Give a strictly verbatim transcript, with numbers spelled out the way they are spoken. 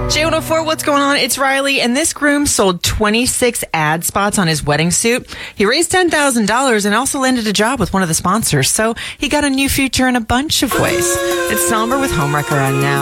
J one oh four, what's going on? It's Riley, and this groom sold twenty-six ad spots on his wedding suit. He raised ten thousand dollars and also landed a job with one of the sponsors, so he got a new future in a bunch of ways. It's Somber with Homewrecker on now.